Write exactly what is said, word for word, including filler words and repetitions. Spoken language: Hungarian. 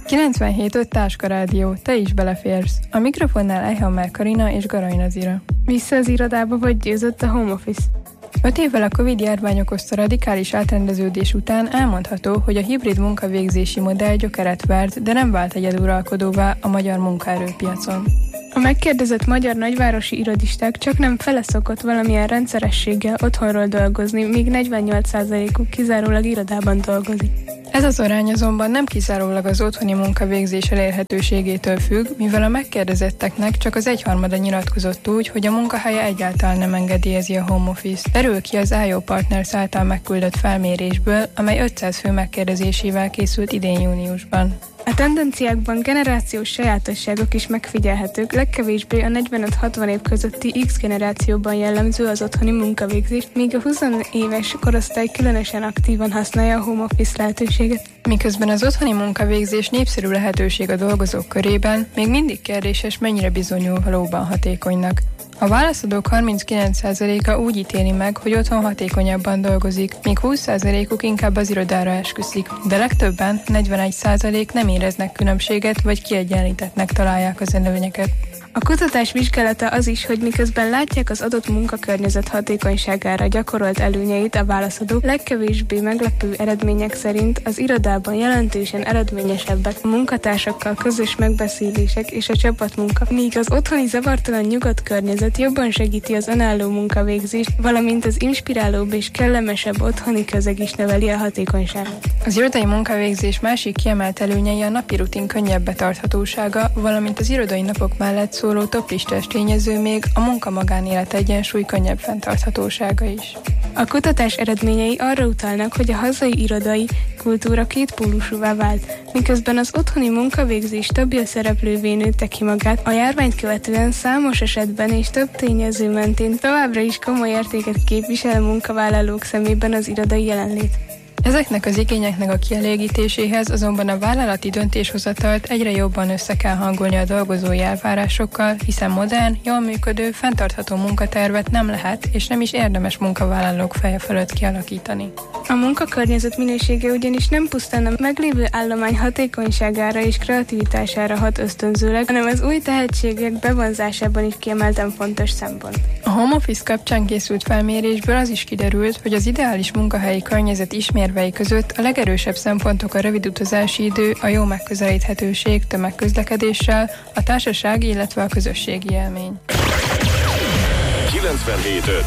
kilencvenhét öt Táska Rádió, te is beleférsz. A mikrofonnál Eichhammer Karina és Garay Nazira. Vissza az irodába, vagy győzött a home office? Öt évvel a Covid-járvány okozta radikális átrendeződés után elmondható, hogy a hibrid munkavégzési modell gyökeret vert, de nem vált egyeduralkodóvá a magyar munkaerőpiacon. A megkérdezett magyar nagyvárosi irodisták csak nem fele szokott valamilyen rendszerességgel otthonról dolgozni, míg negyvennyolc százalékuk kizárólag irodában dolgozik. Ez az arány azonban nem kizárólag az otthoni munkavégzés elérhetőségétől függ, mivel a megkérdezetteknek csak az egyharmada nyilatkozott úgy, hogy a munkahelye egyáltalán nem engedélyezi a home office. Derül ki az i o Partners által megküldött felmérésből, amely ötszáz fő megkérdezésével készült idén júniusban. A tendenciákban generációs sajátosságok is megfigyelhetők, legkevésbé a negyvenöt-hatvan év közötti X generációban jellemző az otthoni munkavégzés, míg a húsz éves korosztály különösen aktívan használja a home office lehetőséget. Miközben az otthoni munkavégzés népszerű lehetőség a dolgozók körében, még mindig kérdéses, mennyire bizonyul valóban hatékonynak. A válaszadók harminckilenc százaléka úgy ítéli meg, hogy otthon hatékonyabban dolgozik, míg húsz százalékuk inkább az irodára esküszik, de legtöbben, negyvenegy százalék nem éreznek különbséget, vagy kiegyenlítettnek találják az előnyeket. A kutatás vizsgálata az is, hogy miközben látják az adott munkakörnyezet hatékonyságára gyakorolt előnyeit a válaszadók, legkevésbé meglepő eredmények szerint az irodában jelentősen eredményesebbek a munkatársakkal közös megbeszélések és a csapatmunka, míg az otthoni zavartalan nyugodt környezet jobban segíti az önálló munkavégzést, valamint az inspirálóbb és kellemesebb otthoni közeg is növeli a hatékonyságot. Az irodai munkavégzés másik kiemelt előnyei a napi rutin könnyebb betarthatósága, valamint az irodai napok mellett szóló toplistás tényező még a munka-magánélet egyensúly könnyebb fenntarthatósága is. A kutatás eredményei arra utalnak, hogy a hazai irodai kultúra kétpólusúvá vált, miközben az otthoni munkavégzés stabil szereplővé nőtte ki magát, a járványt követően számos esetben és több tényező mentén továbbra is komoly értéket képvisel a munkavállalók szemében az irodai jelenlét. Ezeknek az igényeknek a kielégítéséhez azonban a vállalati döntéshozatalt egyre jobban össze kell hangolni a dolgozói elvárásokkal, hiszen modern, jól működő, fenntartható munkatervet nem lehet és nem is érdemes munkavállalók feje fölött kialakítani. A munkakörnyezet minősége ugyanis nem pusztán a meglévő állomány hatékonyságára és kreativitására hat ösztönzőleg, hanem az új tehetségek bevonzásában is kiemelten fontos szempont. A home office kapcsán készült felmérésből az is kiderült, hogy az ideális munkahelyi környezet ismérvei között a legerősebb szempontok a rövid utazási idő, a jó megközelíthetőség tömegközlekedéssel, a társasági, illetve a közösségi élmény. kilencvenhét